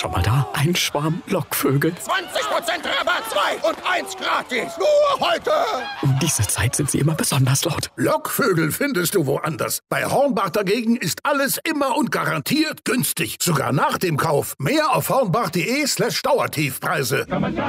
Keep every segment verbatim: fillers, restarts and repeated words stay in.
Schau mal da, ein Schwarm Lockvögel. zwanzig Prozent Rabatt, zwei und eins gratis. Nur heute. Um diese Zeit sind sie immer besonders laut. Lockvögel findest du woanders. Bei Hornbach dagegen ist alles immer und garantiert günstig. Sogar nach dem Kauf. Mehr auf hornbach.de slash Dauertiefpreise.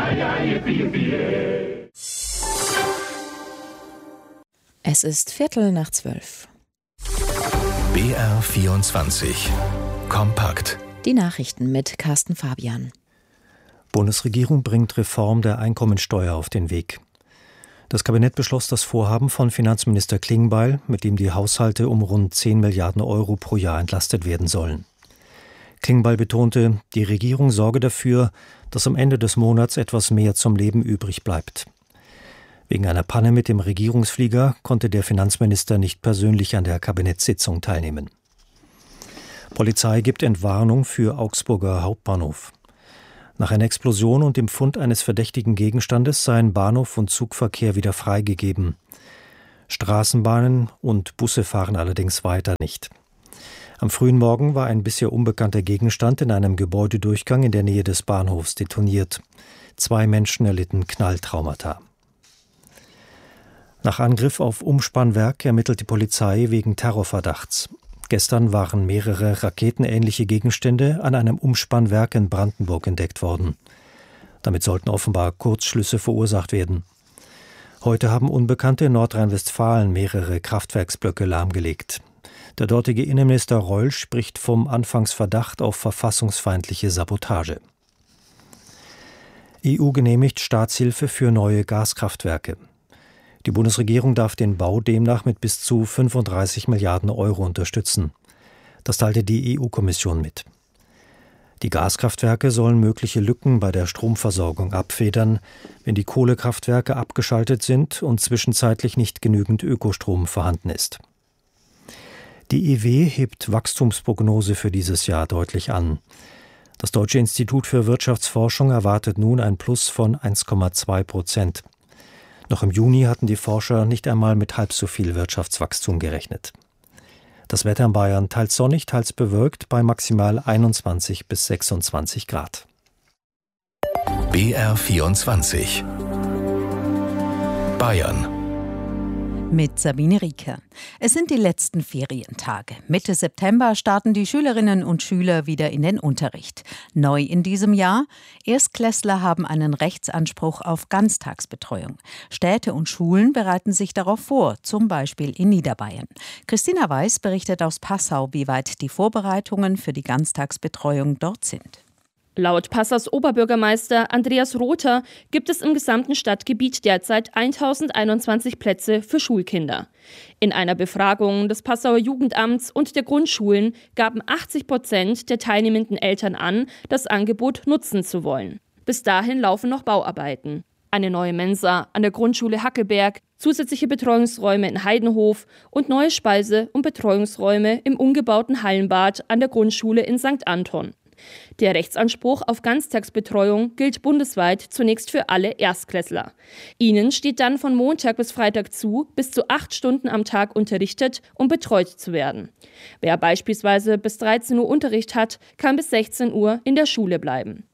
Es ist Viertel nach zwölf. B R vierundzwanzig. Kompakt. Die Nachrichten mit Carsten Fabian. Bundesregierung bringt Reform der Einkommensteuer auf den Weg. Das Kabinett beschloss das Vorhaben von Finanzminister Klingbeil, mit dem die Haushalte um rund zehn Milliarden Euro pro Jahr entlastet werden sollen. Klingbeil betonte, die Regierung sorge dafür, dass am Ende des Monats etwas mehr zum Leben übrig bleibt. Wegen einer Panne mit dem Regierungsflieger konnte der Finanzminister nicht persönlich an der Kabinettssitzung teilnehmen. Polizei gibt Entwarnung für Augsburger Hauptbahnhof. Nach einer Explosion und dem Fund eines verdächtigen Gegenstandes seien Bahnhof und Zugverkehr wieder freigegeben. Straßenbahnen und Busse fahren allerdings weiter nicht. Am frühen Morgen war ein bisher unbekannter Gegenstand in einem Gebäudedurchgang in der Nähe des Bahnhofs detoniert. Zwei Menschen erlitten Knalltraumata. Nach Angriff auf Umspannwerk ermittelt die Polizei wegen Terrorverdachts. Gestern waren mehrere raketenähnliche Gegenstände an einem Umspannwerk in Brandenburg entdeckt worden. Damit sollten offenbar Kurzschlüsse verursacht werden. Heute haben Unbekannte in Nordrhein-Westfalen mehrere Kraftwerksblöcke lahmgelegt. Der dortige Innenminister Reul spricht vom Anfangsverdacht auf verfassungsfeindliche Sabotage. E U genehmigt Staatshilfe für neue Gaskraftwerke. Die Bundesregierung darf den Bau demnach mit bis zu fünfunddreißig Milliarden Euro unterstützen. Das teilte die E U-Kommission mit. Die Gaskraftwerke sollen mögliche Lücken bei der Stromversorgung abfedern, wenn die Kohlekraftwerke abgeschaltet sind und zwischenzeitlich nicht genügend Ökostrom vorhanden ist. Die I W hebt Wachstumsprognose für dieses Jahr deutlich an. Das Deutsche Institut für Wirtschaftsforschung erwartet nun ein Plus von eins Komma zwei Prozent. Noch im Juni hatten die Forscher nicht einmal mit halb so viel Wirtschaftswachstum gerechnet. Das Wetter in Bayern teils sonnig, teils bewölkt bei maximal einundzwanzig bis sechsundzwanzig Grad. B R vierundzwanzig. Bayern. Mit Sabine Rieker. Es sind die letzten Ferientage. Mitte September starten die Schülerinnen und Schüler wieder in den Unterricht. Neu in diesem Jahr: Erstklässler haben einen Rechtsanspruch auf Ganztagsbetreuung. Städte und Schulen bereiten sich darauf vor, zum Beispiel in Niederbayern. Christina Weiß berichtet aus Passau, wie weit die Vorbereitungen für die Ganztagsbetreuung dort sind. Laut Passaus Oberbürgermeister Andreas Rother gibt es im gesamten Stadtgebiet derzeit tausendeinundzwanzig Plätze für Schulkinder. In einer Befragung des Passauer Jugendamts und der Grundschulen gaben achtzig Prozent der teilnehmenden Eltern an, das Angebot nutzen zu wollen. Bis dahin laufen noch Bauarbeiten. Eine neue Mensa an der Grundschule Hackelberg, zusätzliche Betreuungsräume in Heidenhof und neue Speise- und Betreuungsräume im umgebauten Hallenbad an der Grundschule in Sankt Anton. Der Rechtsanspruch auf Ganztagsbetreuung gilt bundesweit zunächst für alle Erstklässler. Ihnen steht dann von Montag bis Freitag zu, bis zu acht Stunden am Tag unterrichtet und betreut zu werden. Wer beispielsweise bis dreizehn Uhr Unterricht hat, kann bis sechzehn Uhr in der Schule bleiben.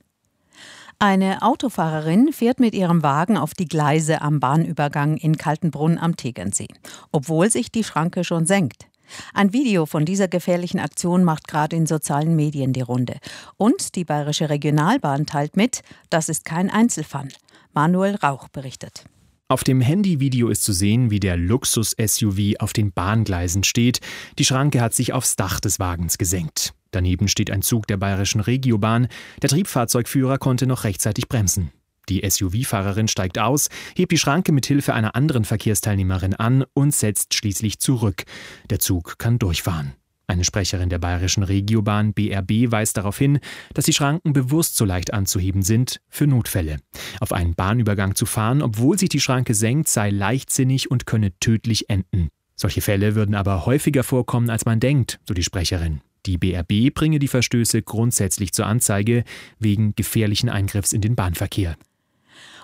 Eine Autofahrerin fährt mit ihrem Wagen auf die Gleise am Bahnübergang in Kaltenbrunn am Tegernsee, obwohl sich die Schranke schon senkt. Ein Video von dieser gefährlichen Aktion macht gerade in sozialen Medien die Runde. Und die Bayerische Regionalbahn teilt mit, das ist kein Einzelfall. Manuel Rauch berichtet. Auf dem Handyvideo ist zu sehen, wie der Luxus-S U V auf den Bahngleisen steht. Die Schranke hat sich aufs Dach des Wagens gesenkt. Daneben steht ein Zug der Bayerischen Regiobahn. Der Triebfahrzeugführer konnte noch rechtzeitig bremsen. Die S U V-Fahrerin steigt aus, hebt die Schranke mit Hilfe einer anderen Verkehrsteilnehmerin an und setzt schließlich zurück. Der Zug kann durchfahren. Eine Sprecherin der Bayerischen Regiobahn B R B weist darauf hin, dass die Schranken bewusst so leicht anzuheben sind für Notfälle. Auf einen Bahnübergang zu fahren, obwohl sich die Schranke senkt, sei leichtsinnig und könne tödlich enden. Solche Fälle würden aber häufiger vorkommen, als man denkt, so die Sprecherin. Die B R B bringe die Verstöße grundsätzlich zur Anzeige wegen gefährlichen Eingriffs in den Bahnverkehr.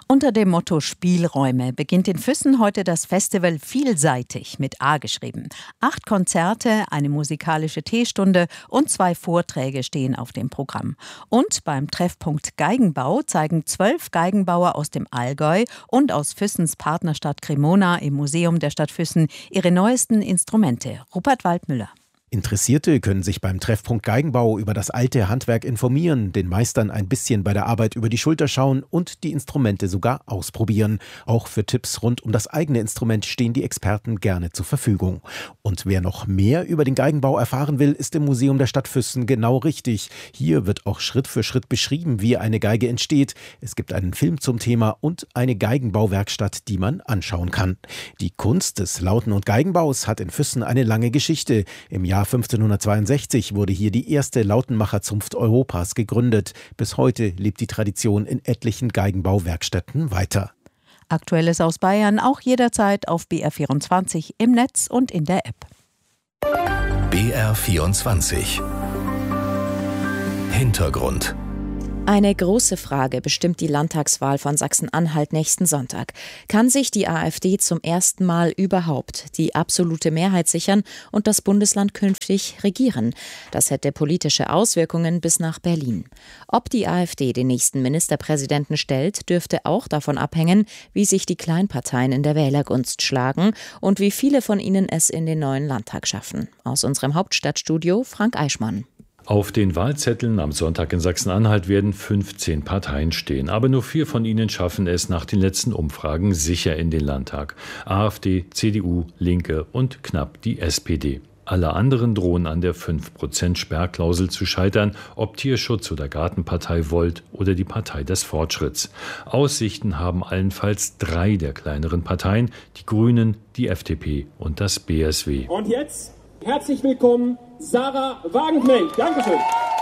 Unter dem Motto Spielräume beginnt in Füssen heute das Festival Vielseitig mit A geschrieben. Acht Konzerte, eine musikalische Teestunde und zwei Vorträge stehen auf dem Programm. Und beim Treffpunkt Geigenbau zeigen zwölf Geigenbauer aus dem Allgäu und aus Füssens Partnerstadt Cremona im Museum der Stadt Füssen ihre neuesten Instrumente. Rupert Waldmüller. Interessierte können sich beim Treffpunkt Geigenbau über das alte Handwerk informieren, den Meistern ein bisschen bei der Arbeit über die Schulter schauen und die Instrumente sogar ausprobieren. Auch für Tipps rund um das eigene Instrument stehen die Experten gerne zur Verfügung. Und wer noch mehr über den Geigenbau erfahren will, ist im Museum der Stadt Füssen genau richtig. Hier wird auch Schritt für Schritt beschrieben, wie eine Geige entsteht. Es gibt einen Film zum Thema und eine Geigenbauwerkstatt, die man anschauen kann. Die Kunst des Lauten- und Geigenbaus hat in Füssen eine lange Geschichte. Im Jahr fünfzehnhundertzweiundsechzig wurde hier die erste Lautenmacherzunft Europas gegründet. Bis heute lebt die Tradition in etlichen Geigenbauwerkstätten weiter. Aktuelles aus Bayern auch jederzeit auf B R vierundzwanzig im Netz und in der App. B R vierundzwanzig Hintergrund. Eine große Frage bestimmt die Landtagswahl von Sachsen-Anhalt nächsten Sonntag. Kann sich die AfD zum ersten Mal überhaupt die absolute Mehrheit sichern und das Bundesland künftig regieren? Das hätte politische Auswirkungen bis nach Berlin. Ob die AfD den nächsten Ministerpräsidenten stellt, dürfte auch davon abhängen, wie sich die Kleinparteien in der Wählergunst schlagen und wie viele von ihnen es in den neuen Landtag schaffen. Aus unserem Hauptstadtstudio Frank Eichmann. Auf den Wahlzetteln am Sonntag in Sachsen-Anhalt werden fünfzehn Parteien stehen. Aber nur vier von ihnen schaffen es nach den letzten Umfragen sicher in den Landtag. AfD, C D U, Linke und knapp die S P D. Alle anderen drohen an der fünf Prozent Sperrklausel zu scheitern, ob Tierschutz oder Gartenpartei Volt oder die Partei des Fortschritts. Aussichten haben allenfalls drei der kleineren Parteien, die Grünen, die F D P und das B S W. Und jetzt herzlich willkommen, Sarah Wagenknecht. Dankeschön.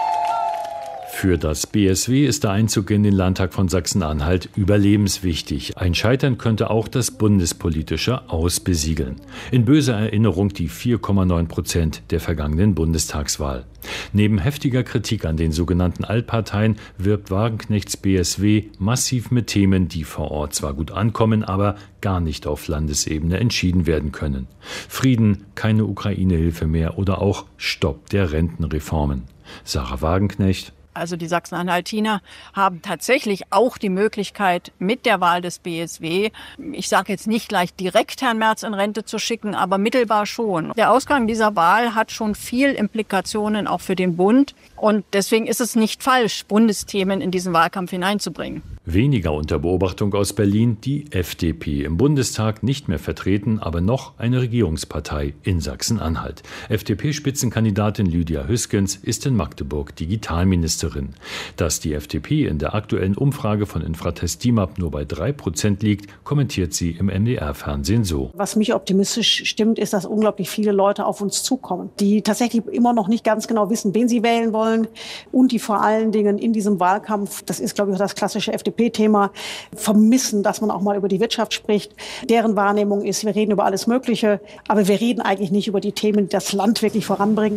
Für das B S W ist der Einzug in den Landtag von Sachsen-Anhalt überlebenswichtig. Ein Scheitern könnte auch das bundespolitische Aus besiegeln. In böser Erinnerung die vier Komma neun Prozent der vergangenen Bundestagswahl. Neben heftiger Kritik an den sogenannten Altparteien wirbt Wagenknechts B S W massiv mit Themen, die vor Ort zwar gut ankommen, aber gar nicht auf Landesebene entschieden werden können. Frieden, keine Ukraine-Hilfe mehr oder auch Stopp der Rentenreformen. Sarah Wagenknecht. Also die Sachsen-Anhaltiner haben tatsächlich auch die Möglichkeit, mit der Wahl des B S W, ich sage jetzt nicht gleich direkt Herrn Merz in Rente zu schicken, aber mittelbar schon. Der Ausgang dieser Wahl hat schon viel Implikationen auch für den Bund. Und deswegen ist es nicht falsch, Bundesthemen in diesen Wahlkampf hineinzubringen. Weniger unter Beobachtung aus Berlin die F D P. Im Bundestag nicht mehr vertreten, aber noch eine Regierungspartei in Sachsen-Anhalt. F D P-Spitzenkandidatin Lydia Hüskens ist in Magdeburg Digitalministerin. Dass die F D P in der aktuellen Umfrage von Infratest DIMAP nur bei drei Prozent liegt, kommentiert sie im M D R-Fernsehen so. Was mich optimistisch stimmt, ist, dass unglaublich viele Leute auf uns zukommen, die tatsächlich immer noch nicht ganz genau wissen, wen sie wählen wollen und die vor allen Dingen in diesem Wahlkampf, das ist, glaube ich, auch das klassische F D P-Thema, vermissen, dass man auch mal über die Wirtschaft spricht. Deren Wahrnehmung ist, wir reden über alles Mögliche, aber wir reden eigentlich nicht über die Themen, die das Land wirklich voranbringen.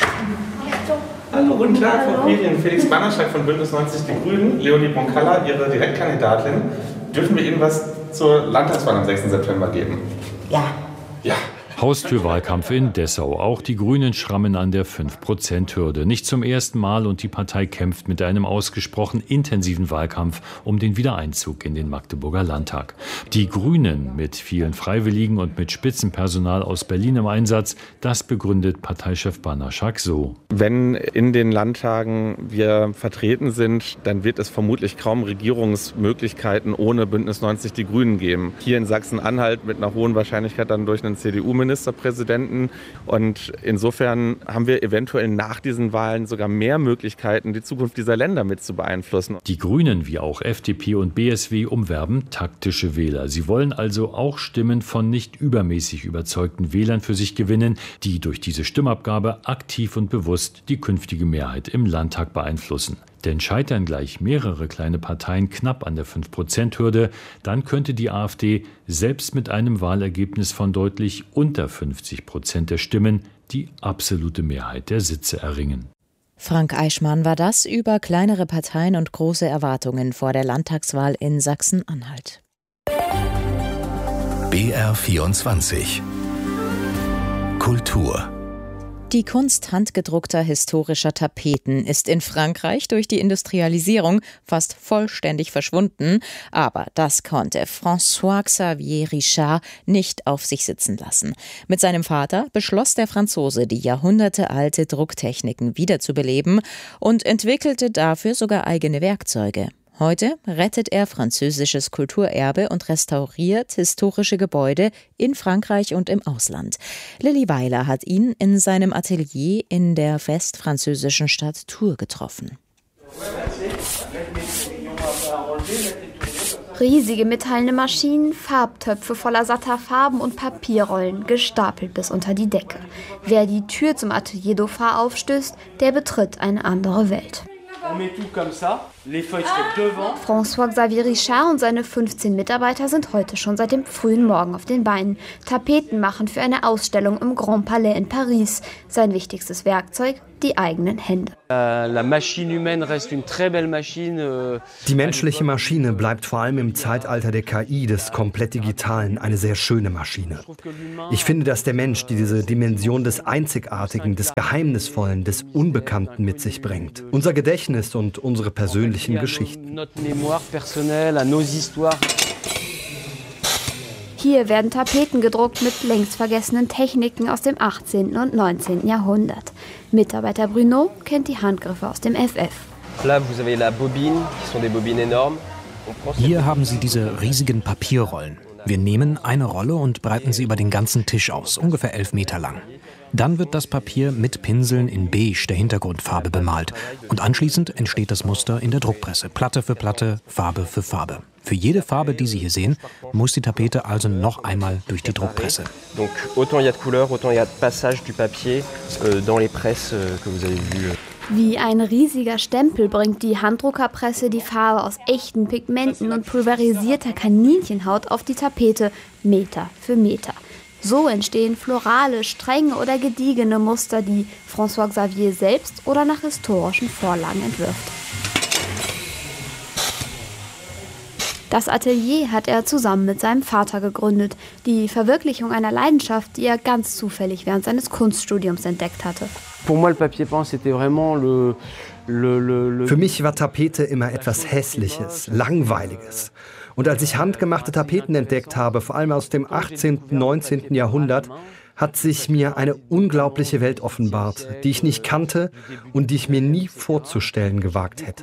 Hallo, guten Tag, Frau Quirien. Felix Bannerscheid von Bündnis neunzig Die Grünen, Leonie Bonkalla, Ihre Direktkandidatin. Dürfen wir Ihnen was zur Landtagswahl am sechsten September geben? Ja. Ja. Haustürwahlkampf in Dessau. Auch die Grünen schrammen an der fünf Prozent Hürde. Nicht zum ersten Mal und die Partei kämpft mit einem ausgesprochen intensiven Wahlkampf um den Wiedereinzug in den Magdeburger Landtag. Die Grünen mit vielen Freiwilligen und mit Spitzenpersonal aus Berlin im Einsatz, das begründet Parteichef Banaschak so. Wenn in den Landtagen wir vertreten sind, dann wird es vermutlich kaum Regierungsmöglichkeiten ohne Bündnis neunzig Die Grünen geben. Hier in Sachsen-Anhalt mit einer hohen Wahrscheinlichkeit dann durch einen C D U-Ministerpräsidenten. Ministerpräsidenten. Und insofern haben wir eventuell nach diesen Wahlen sogar mehr Möglichkeiten, die Zukunft dieser Länder mit zu beeinflussen. Die Grünen wie auch F D P und B S W umwerben taktische Wähler. Sie wollen also auch Stimmen von nicht übermäßig überzeugten Wählern für sich gewinnen, die durch diese Stimmabgabe aktiv und bewusst die künftige Mehrheit im Landtag beeinflussen. Denn scheitern gleich mehrere kleine Parteien knapp an der fünf Prozent Hürde, dann könnte die AfD selbst mit einem Wahlergebnis von deutlich unter fünfzig Prozent der Stimmen die absolute Mehrheit der Sitze erringen. Frank Eichmann war das über kleinere Parteien und große Erwartungen vor der Landtagswahl in Sachsen-Anhalt. B R vierundzwanzig Kultur. Die Kunst handgedruckter historischer Tapeten ist in Frankreich durch die Industrialisierung fast vollständig verschwunden, aber das konnte François-Xavier Richard nicht auf sich sitzen lassen. Mit seinem Vater beschloss der Franzose, die jahrhundertealte Drucktechniken wiederzubeleben und entwickelte dafür sogar eigene Werkzeuge. Heute rettet er französisches Kulturerbe und restauriert historische Gebäude in Frankreich und im Ausland. Lilly Weiler hat ihn in seinem Atelier in der westfranzösischen Stadt Tours getroffen. Riesige metallene Maschinen, Farbtöpfe voller satter Farben und Papierrollen, gestapelt bis unter die Decke. Wer die Tür zum Atelier Dauphin aufstößt, der betritt eine andere Welt. François-Xavier Richard und seine fünfzehn Mitarbeiter sind heute schon seit dem frühen Morgen auf den Beinen. Tapeten machen für eine Ausstellung im Grand Palais in Paris. Sein wichtigstes Werkzeug, die eigenen Hände. Die menschliche Maschine bleibt vor allem im Zeitalter der K I, des komplett Digitalen, eine sehr schöne Maschine. Ich finde, dass der Mensch diese Dimension des Einzigartigen, des Geheimnisvollen, des Unbekannten mit sich bringt. Unser Gedächtnis und unsere persönlichen Geschichten. Hier werden Tapeten gedruckt mit längst vergessenen Techniken aus dem achtzehnten und neunzehnten Jahrhundert. Mitarbeiter Bruno kennt die Handgriffe aus dem F F. Hier haben Sie diese riesigen Papierrollen. Wir nehmen eine Rolle und breiten sie über den ganzen Tisch aus, ungefähr elf Meter lang. Dann wird das Papier mit Pinseln in Beige, der Hintergrundfarbe, bemalt. Und anschließend entsteht das Muster in der Druckpresse, Platte für Platte, Farbe für Farbe. Für jede Farbe, die Sie hier sehen, muss die Tapete also noch einmal durch die Druckpresse. Donc autant il y a de couleurs, autant il y a de passage du papier euh, dans les presses euh, que vous avez vues. Wie ein riesiger Stempel bringt die Handdruckerpresse die Farbe aus echten Pigmenten und pulverisierter Kaninchenhaut auf die Tapete, Meter für Meter. So entstehen florale, strenge oder gediegene Muster, die François-Xavier selbst oder nach historischen Vorlagen entwirft. Das Atelier hat er zusammen mit seinem Vater gegründet, die Verwirklichung einer Leidenschaft, die er ganz zufällig während seines Kunststudiums entdeckt hatte. Für mich war Tapete immer etwas Hässliches, Langweiliges. Und als ich handgemachte Tapeten entdeckt habe, vor allem aus dem achtzehnten, neunzehnten Jahrhundert, hat sich mir eine unglaubliche Welt offenbart, die ich nicht kannte und die ich mir nie vorzustellen gewagt hätte.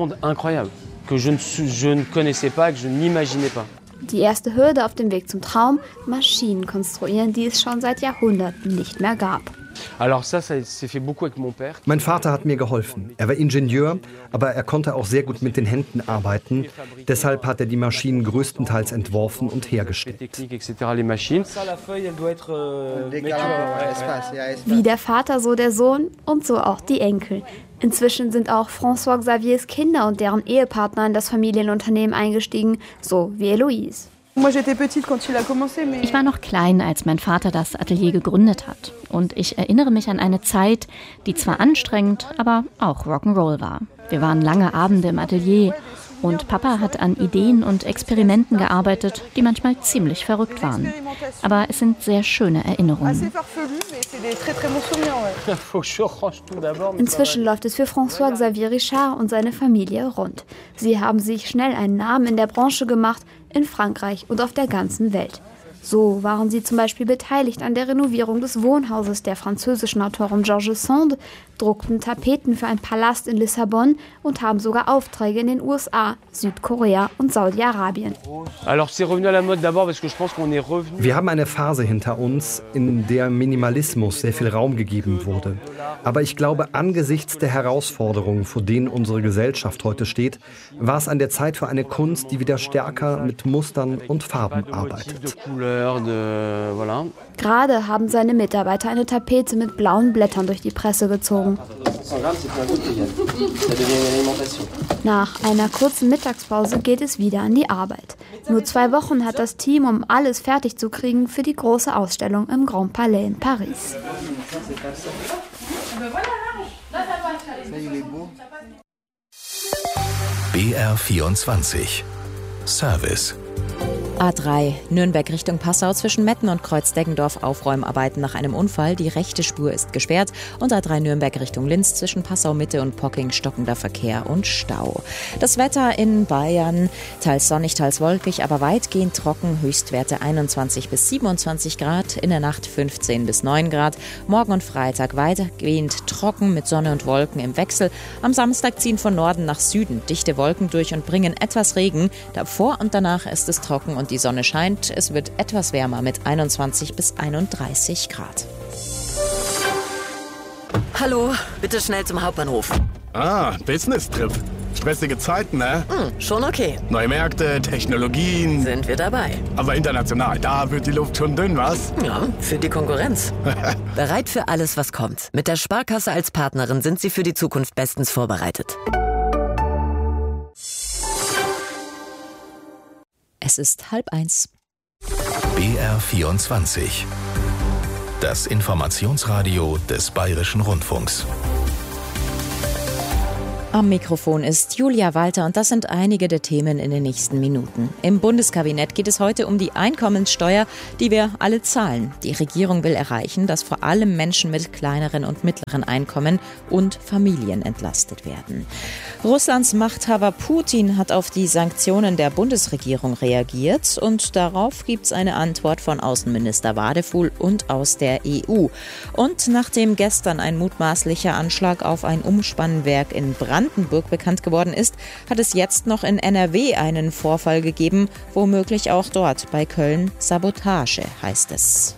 Die erste Hürde auf dem Weg zum Traum, Maschinen konstruieren, die es schon seit Jahrhunderten nicht mehr gab. Mein Vater hat mir geholfen. Er war Ingenieur, aber er konnte auch sehr gut mit den Händen arbeiten. Deshalb hat er die Maschinen größtenteils entworfen und hergestellt. Wie der Vater, so der Sohn und so auch die Enkel. Inzwischen sind auch François-Xaviers Kinder und deren Ehepartner in das Familienunternehmen eingestiegen, so wie Eloise. Ich war noch klein, als mein Vater das Atelier gegründet hat. Und ich erinnere mich an eine Zeit, die zwar anstrengend, aber auch Rock'n'Roll war. Wir waren lange Abende im Atelier und Papa hat an Ideen und Experimenten gearbeitet, die manchmal ziemlich verrückt waren. Aber es sind sehr schöne Erinnerungen. Inzwischen läuft es für François-Xavier Richard und seine Familie rund. Sie haben sich schnell einen Namen in der Branche gemacht, in Frankreich und auf der ganzen Welt. So waren sie zum Beispiel beteiligt an der Renovierung des Wohnhauses der französischen Autorin Georges Sand, druckten Tapeten für einen Palast in Lissabon und haben sogar Aufträge in den U S A, Südkorea und Saudi-Arabien. Wir haben eine Phase hinter uns, in der Minimalismus sehr viel Raum gegeben wurde. Aber ich glaube, angesichts der Herausforderungen, vor denen unsere Gesellschaft heute steht, war es an der Zeit für eine Kunst, die wieder stärker mit Mustern und Farben arbeitet. Gerade haben seine Mitarbeiter eine Tapete mit blauen Blättern durch die Presse gezogen. Nach einer kurzen Mittagspause geht es wieder an die Arbeit. Nur zwei Wochen hat das Team, um alles fertig zu kriegen für die große Ausstellung im Grand Palais in Paris. B R vierundzwanzig Service. A drei, Nürnberg Richtung Passau zwischen Metten und Kreuz-Deggendorf, Aufräumarbeiten nach einem Unfall. Die rechte Spur ist gesperrt. Und A drei Nürnberg Richtung Linz zwischen Passau Mitte und Pocking stockender Verkehr und Stau. Das Wetter in Bayern, teils sonnig, teils wolkig, aber weitgehend trocken. Höchstwerte einundzwanzig bis siebenundzwanzig Grad, in der Nacht fünfzehn bis neun Grad. Morgen und Freitag weitgehend trocken mit Sonne und Wolken im Wechsel. Am Samstag ziehen von Norden nach Süden dichte Wolken durch und bringen etwas Regen. Davor und danach ist es trocken und die Sonne scheint. Es wird etwas wärmer mit einundzwanzig bis einunddreißig Grad. Hallo, bitte schnell zum Hauptbahnhof. Ah, Business-Trip. Stressige Zeiten, ne? Hm, schon okay. Neue Märkte, Technologien. Sind wir dabei. Aber international, da wird die Luft schon dünn, was? Ja, für die Konkurrenz. Bereit für alles, was kommt. Mit der Sparkasse als Partnerin sind Sie für die Zukunft bestens vorbereitet. Es ist halb eins. B R vierundzwanzig. Das Informationsradio des Bayerischen Rundfunks. Am Mikrofon ist Julia Walter und das sind einige der Themen in den nächsten Minuten. Im Bundeskabinett geht es heute um die Einkommenssteuer, die wir alle zahlen. Die Regierung will erreichen, dass vor allem Menschen mit kleineren und mittleren Einkommen und Familien entlastet werden. Russlands Machthaber Putin hat auf die Sanktionen der Bundesregierung reagiert und darauf gibt es eine Antwort von Außenminister Wadefuhl und aus der E U. Und nachdem gestern ein mutmaßlicher Anschlag auf ein Umspannwerk in Brandenburg Brandenburg bekannt geworden ist, hat es jetzt noch in N R W einen Vorfall gegeben, womöglich auch dort bei Köln Sabotage, heißt es.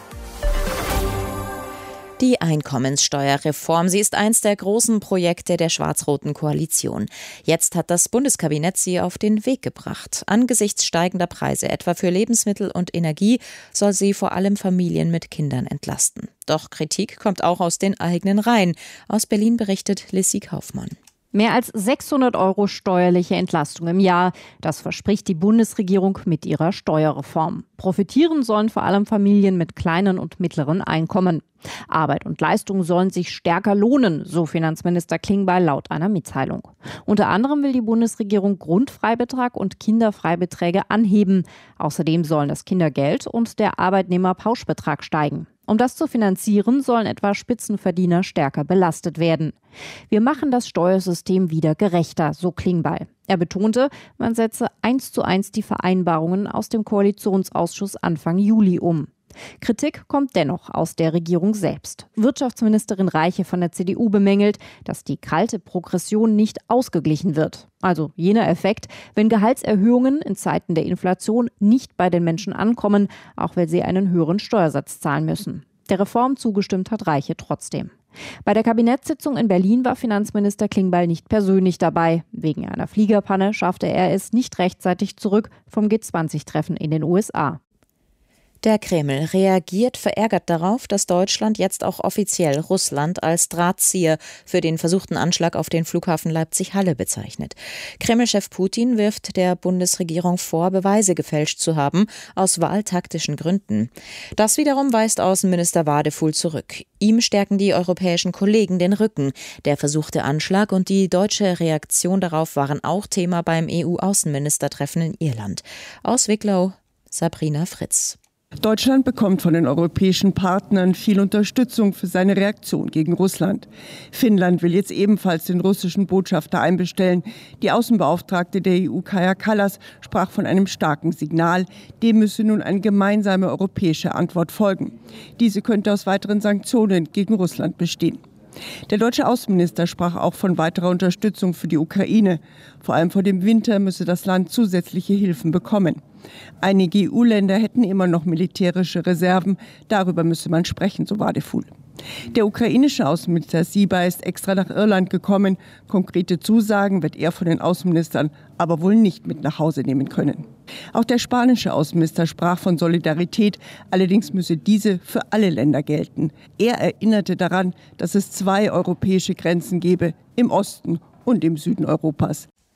Die Einkommenssteuerreform, sie ist eins der großen Projekte der schwarz-roten Koalition. Jetzt hat das Bundeskabinett sie auf den Weg gebracht. Angesichts steigender Preise, etwa für Lebensmittel und Energie, soll sie vor allem Familien mit Kindern entlasten. Doch Kritik kommt auch aus den eigenen Reihen. Aus Berlin berichtet Lissy Kaufmann. Mehr als sechshundert Euro steuerliche Entlastung im Jahr. Das verspricht die Bundesregierung mit ihrer Steuerreform. Profitieren sollen vor allem Familien mit kleinen und mittleren Einkommen. Arbeit und Leistung sollen sich stärker lohnen, so Finanzminister Klingbeil laut einer Mitteilung. Unter anderem will die Bundesregierung Grundfreibetrag und Kinderfreibeträge anheben. Außerdem sollen das Kindergeld und der Arbeitnehmerpauschbetrag steigen. Um das zu finanzieren, sollen etwa Spitzenverdiener stärker belastet werden. Wir machen das Steuersystem wieder gerechter, so Klingbeil. Er betonte, man setze eins zu eins die Vereinbarungen aus dem Koalitionsausschuss Anfang Juli um. Kritik kommt dennoch aus der Regierung selbst. Wirtschaftsministerin Reiche von der C D U bemängelt, dass die kalte Progression nicht ausgeglichen wird. Also jener Effekt, wenn Gehaltserhöhungen in Zeiten der Inflation nicht bei den Menschen ankommen, auch weil sie einen höheren Steuersatz zahlen müssen. Der Reform zugestimmt hat Reiche trotzdem. Bei der Kabinettssitzung in Berlin war Finanzminister Klingbeil nicht persönlich dabei. Wegen einer Fliegerpanne schaffte er es nicht rechtzeitig zurück vom G zwanzig Treffen in den U S A. Der Kreml reagiert verärgert darauf, dass Deutschland jetzt auch offiziell Russland als Drahtzieher für den versuchten Anschlag auf den Flughafen Leipzig-Halle bezeichnet. Kreml-Chef Putin wirft der Bundesregierung vor, Beweise gefälscht zu haben, aus wahltaktischen Gründen. Das wiederum weist Außenminister Wadefuhl zurück. Ihm stärken die europäischen Kollegen den Rücken. Der versuchte Anschlag und die deutsche Reaktion darauf waren auch Thema beim E U-Außenministertreffen in Irland. Aus Wicklow, Sabrina Fritz. Deutschland bekommt von den europäischen Partnern viel Unterstützung für seine Reaktion gegen Russland. Finnland will jetzt ebenfalls den russischen Botschafter einbestellen. Die Außenbeauftragte der E U, Kaja Kallas, sprach von einem starken Signal. Dem müsse nun eine gemeinsame europäische Antwort folgen. Diese könnte aus weiteren Sanktionen gegen Russland bestehen. Der deutsche Außenminister sprach auch von weiterer Unterstützung für die Ukraine. Vor allem vor dem Winter müsse das Land zusätzliche Hilfen bekommen. Einige E U-Länder hätten immer noch militärische Reserven. Darüber müsse man sprechen, so Wadefuhl. Der ukrainische Außenminister Syba ist extra nach Irland gekommen. Konkrete Zusagen wird er von den Außenministern aber wohl nicht mit nach Hause nehmen können. Auch der spanische Außenminister sprach von Solidarität. Allerdings müsse diese für alle Länder gelten. Er erinnerte daran, dass es zwei europäische Grenzen gebe, im Osten und im Süden Europas.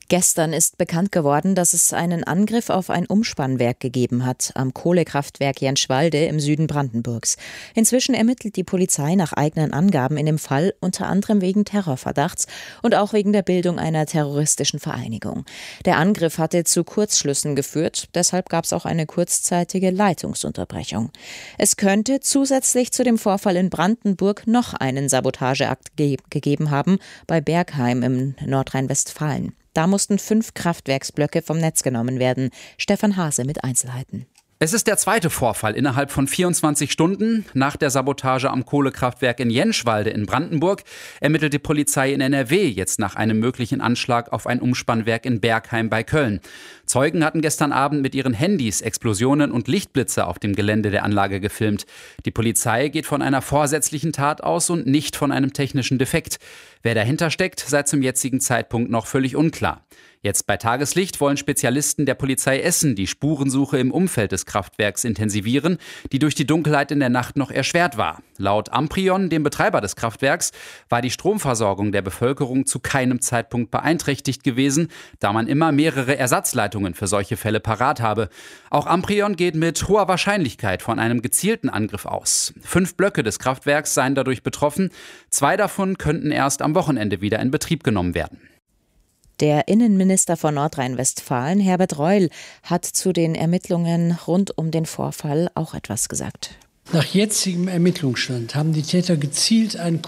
Gestern ist bekannt geworden, dass es einen Angriff auf ein Umspannwerk gegeben hat am Kohlekraftwerk Jenschwalde im Süden Brandenburgs. Inzwischen ermittelt die Polizei nach eigenen Angaben in dem Fall unter anderem wegen Terrorverdachts und auch wegen der Bildung einer terroristischen Vereinigung. Der Angriff hatte zu Kurzschlüssen geführt, deshalb gab es auch eine kurzzeitige Leitungsunterbrechung. Es könnte zusätzlich zu dem Vorfall in Brandenburg noch einen Sabotageakt ge- gegeben haben bei Bergheim im Nordrhein-Westfalen. Da mussten fünf Kraftwerksblöcke vom Netz genommen werden. Stefan Hase mit Einzelheiten. Es ist der zweite Vorfall innerhalb von vierundzwanzig Stunden. Nach der Sabotage am Kohlekraftwerk in Jenschwalde in Brandenburg ermittelt die Polizei in N R W jetzt nach einem möglichen Anschlag auf ein Umspannwerk in Bergheim bei Köln. Zeugen hatten gestern Abend mit ihren Handys Explosionen und Lichtblitze auf dem Gelände der Anlage gefilmt. Die Polizei geht von einer vorsätzlichen Tat aus und nicht von einem technischen Defekt. Wer dahinter steckt, sei zum jetzigen Zeitpunkt noch völlig unklar. Jetzt bei Tageslicht wollen Spezialisten der Polizei Essen die Spurensuche im Umfeld des Kraftwerks intensivieren, die durch die Dunkelheit in der Nacht noch erschwert war. Laut Amprion, dem Betreiber des Kraftwerks, war die Stromversorgung der Bevölkerung zu keinem Zeitpunkt beeinträchtigt gewesen, da man immer mehrere Ersatzleitungen für solche Fälle parat habe. Auch Amprion geht mit hoher Wahrscheinlichkeit von einem gezielten Angriff aus. Fünf Blöcke des Kraftwerks seien dadurch betroffen. Zwei davon könnten erst am Wochenende wieder in Betrieb genommen werden. Der Innenminister von Nordrhein-Westfalen, Herbert Reul, hat zu den Ermittlungen rund um den Vorfall auch etwas gesagt. Nach jetzigem Ermittlungsstand haben die Täter gezielt einen